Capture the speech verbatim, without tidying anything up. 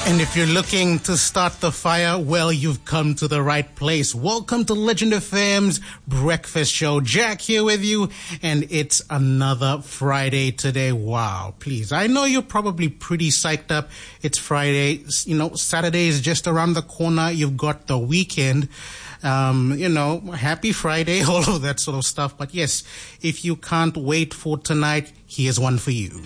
And if you're looking to start the fire, well, you've come to the right place. Welcome to Legend F M's Breakfast Show. Jack here with you, and it's another Friday today. Wow, please. I know you're probably pretty psyched up. It's Friday. You know, Saturday is just around the corner. You've got the weekend. Um, you know, happy Friday, all of that sort of stuff. But yes, if you can't wait for tonight, here's one for you.